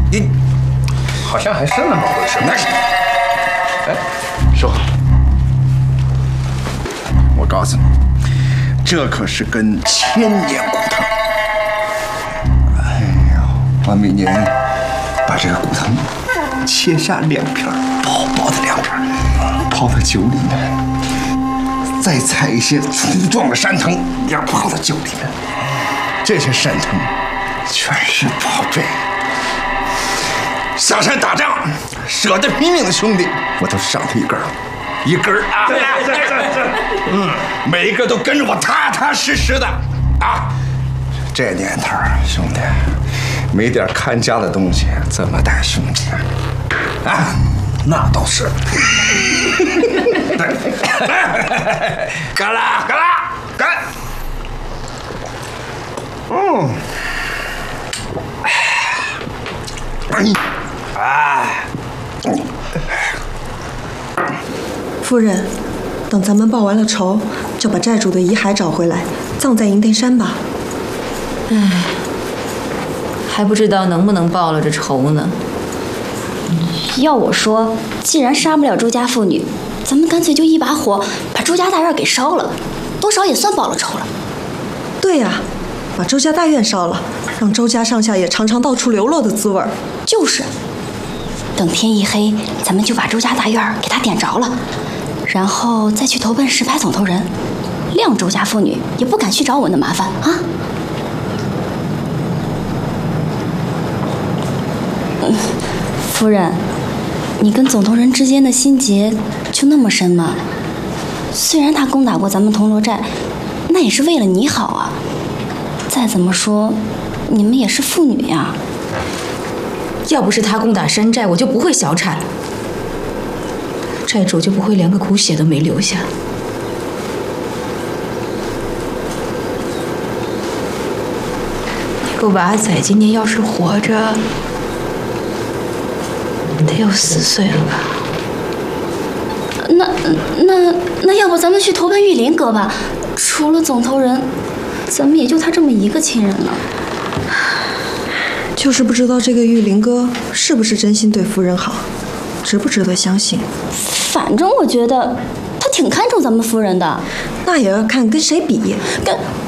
你好像还是那么回事。 那是。 哎， 说，我告诉你，这可是根千年骨藤。哎呦，我每年把这个骨藤切下2片，薄薄的2片，泡到酒里面，再采一些粗壮的山藤，也泡到酒里面。这些山藤全是宝贝。下山打仗，舍得拼命的兄弟，我都赏他一根啊！每一个都跟着我踏踏实实的啊！这年头，兄弟，没点看家的东西怎么带兄弟啊？那倒是。干啦干啦干！ 夫人，等咱们报完了仇，就把债主的遗骸找回来，葬在银殿山吧。 唉，还不知道能不能报了这仇呢。 要我说，既然杀不了周家妇女，咱们干脆就一把火把周家大院给烧了，多少也算报了仇了。 对呀，把周家大院烧了，让周家上下也尝尝到处流落的滋味。 就是，等天一黑，咱们就把周家大院给他点着了，然后再去投奔石牌总头人，谅周家妇女也不敢去找我们的麻烦啊。夫人，你跟总头人之间的心结就那么深吗？虽然他攻打过咱们铜锣寨，那也是为了你好啊。再怎么说，你们也是父女呀。 要不是他攻打山寨，我就不会小产了，债主就不会连个苦血都没留下。那个娃仔今年要是活着，得有4岁了吧？ 那要不咱们去投奔玉林阁吧？除了总头人，咱们也就他这么一个亲人了。 就是不知道这个玉林哥是不是真心对夫人好，值不值得相信。 反正我觉得他挺看重咱们夫人的。 那也要看跟谁比。